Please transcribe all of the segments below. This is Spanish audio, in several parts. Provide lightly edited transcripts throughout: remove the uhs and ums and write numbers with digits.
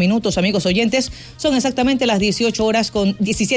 minutos, amigos oyentes. Son exactamente las 17 horas con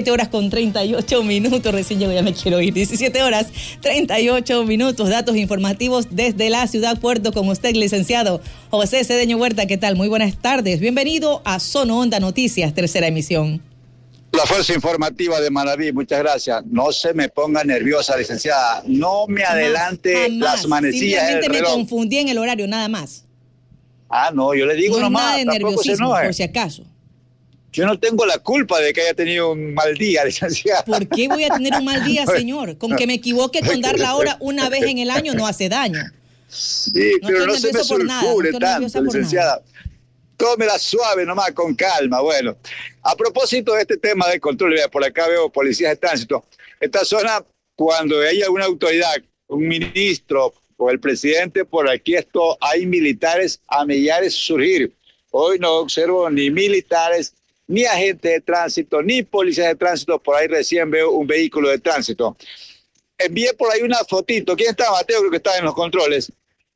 38 minutos. Recién llego, ya me quiero ir. 17 horas 38 minutos. Datos informativos desde la ciudad Puerto con usted, licenciado José Cedeño Huerta. ¿Qué tal? Muy buenas tardes. Bienvenido a Sono Onda Noticias, tercera emisión. La fuerza informativa de Manaví, muchas gracias. No se me ponga nerviosa, licenciada. No me adelante las manecillas del reloj. Simplemente me confundí en el horario, nada más. No, yo le digo no nomás. Nada de nerviosismo, por si acaso. Yo no tengo la culpa de que haya tenido un mal día, licenciada. ¿Por qué voy a tener un mal día, señor? Con que me equivoque con dar la hora una vez en el año no hace daño. Sí, pero no se me sulfure tanto, licenciada. Tómela suave nomás, con calma. Bueno, a propósito de este tema de control, por acá veo policías de tránsito. Esta zona, cuando hay alguna autoridad, un ministro o el presidente, por aquí hay militares a millares surgir. Hoy no observo ni militares, ni agentes de tránsito, ni policías de tránsito. Por ahí recién veo un vehículo de tránsito. Envié por ahí una fotito. ¿Quién está? Mateo, creo que está en los controles.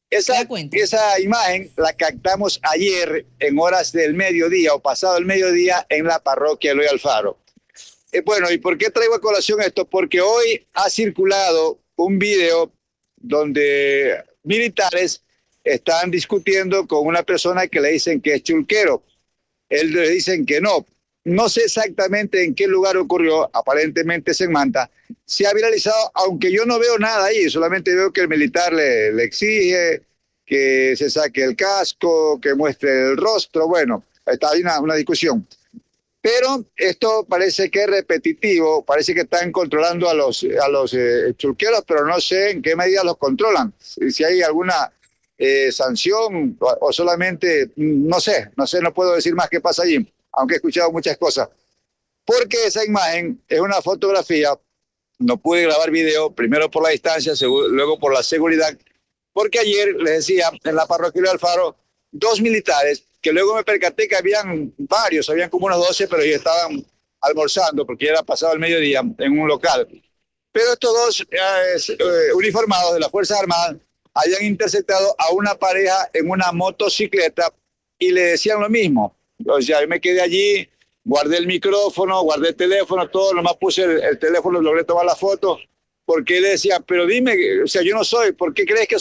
Esa imagen la captamos ayer en horas del mediodía o pasado el mediodía en la parroquia Eloy Alfaro. Bueno, ¿y por qué traigo a colación esto? Porque hoy ha circulado un video donde militares están discutiendo con una persona que le dicen que es chulquero. Él le dicen que no. No sé exactamente en qué lugar ocurrió, aparentemente es en Manta. Se ha viralizado, aunque yo no veo nada ahí, solamente veo que el militar le exige que se saque el casco, que muestre el rostro. Bueno, está ahí una discusión. Pero esto parece que es repetitivo, parece que están controlando a los chulqueros, pero no sé en qué medida los controlan. Si hay alguna sanción o solamente, no sé, no puedo decir más qué pasa allí, aunque he escuchado muchas cosas. Porque esa imagen es una fotografía, no pude grabar video, primero por la distancia, luego por la seguridad, porque ayer, les decía, en la parroquia de Alfaro, 2 militares, que luego me percaté que habían varios, habían como unos 12, pero ya estaban almorzando, porque ya era pasado el mediodía en un local. Pero estos 2 uniformados de las Fuerzas Armadas habían interceptado a una pareja en una motocicleta y le decían lo mismo. O sea, yo me quedé allí, guardé el micrófono, guardé el teléfono, todo, nomás puse el teléfono, logré tomar la foto, porque él decía, pero dime, o sea, yo no soy, ¿por qué crees que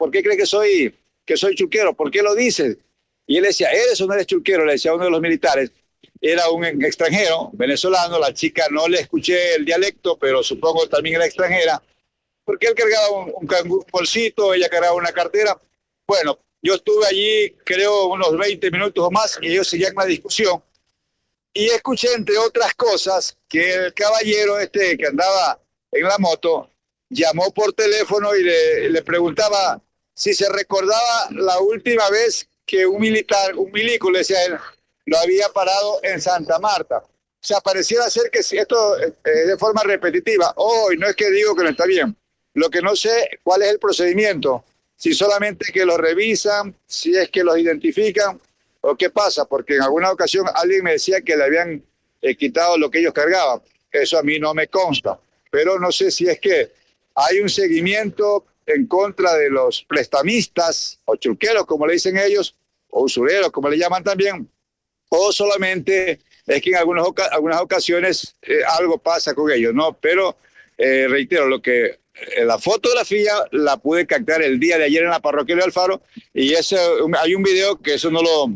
soy chulquero? ¿Por qué lo dices? Y él decía, ¿eres o no eres chulquero? Le decía a uno de los militares, era un extranjero, venezolano, la chica no le escuché el dialecto, pero supongo también era extranjera, porque él cargaba un bolsito, ella cargaba una cartera. Bueno, yo estuve allí, creo, unos 20 minutos o más, y ellos seguían la discusión. Y escuché, entre otras cosas, que el caballero que andaba en la moto llamó por teléfono y le preguntaba si se recordaba la última vez que un milico, le decía él, lo había parado en Santa Marta. O sea, pareciera ser que si esto de forma repetitiva. Hoy no es que digo que no está bien. Lo que no sé, ¿cuál es el procedimiento? Si solamente que los revisan, si es que los identifican, o qué pasa, porque en alguna ocasión alguien me decía que le habían quitado lo que ellos cargaban. Eso a mí no me consta, pero no sé si es que hay un seguimiento en contra de los prestamistas, o chulqueros, como le dicen ellos, o usureros, como le llaman también, o solamente es que en algunas ocasiones algo pasa con ellos, ¿no? Pero reitero, la fotografía la pude captar el día de ayer en la parroquia de Alfaro, y hay un video que eso no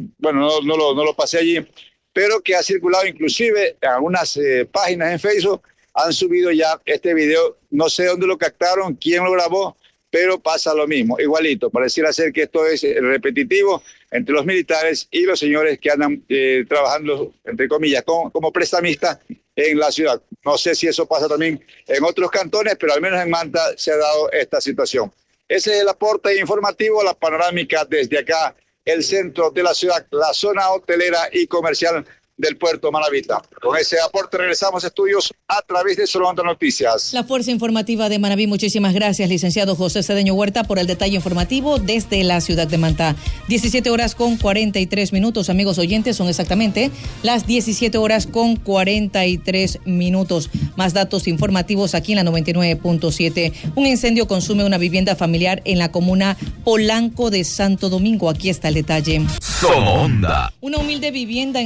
lo pasé allí, pero que ha circulado inclusive en algunas páginas en Facebook, han subido ya este video, no sé dónde lo captaron, quién lo grabó, pero pasa lo mismo, igualito. Pareciera ser que esto es repetitivo entre los militares y los señores que andan trabajando, entre comillas, como prestamistas en la ciudad. No sé si eso pasa también en otros cantones, pero al menos en Manta se ha dado esta situación. Ese es el aporte informativo, la panorámica desde acá, el centro de la ciudad, la zona hotelera y comercial del puerto Manavita. Con ese aporte regresamos a estudios a través de Sono Onda Noticias. La Fuerza Informativa de Manaví, muchísimas gracias, licenciado José Cedeño Huerta, por el detalle informativo desde la ciudad de Manta. 17 horas con 43 minutos, amigos oyentes, son exactamente las 17 horas con 43 minutos. Más datos informativos aquí en la 99.7. Un incendio consume una vivienda familiar en la comuna Polanco de Santo Domingo. Aquí está el detalle. Sono Onda. Una humilde vivienda en